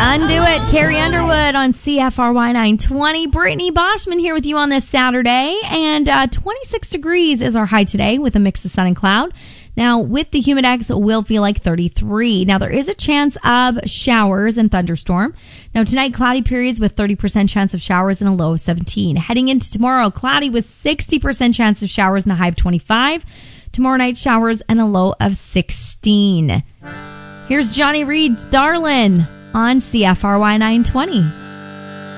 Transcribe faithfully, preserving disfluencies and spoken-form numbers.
Undo It, Carrie Underwood on C F R Y nine twenty. Brittany Boschman here with you on this Saturday, and uh, twenty-six degrees is our high today with a mix of sun and cloud. Now, with the humidex, it will feel like thirty-three. Now, there is a chance of showers and thunderstorm. Now, tonight, cloudy periods with thirty percent chance of showers and a low of seventeen. Heading into tomorrow, cloudy with sixty percent chance of showers and a high of twenty-five. Tomorrow night, showers and a low of sixteen. Here's Johnny Reed's Darlin' on C F R Y nine twenty.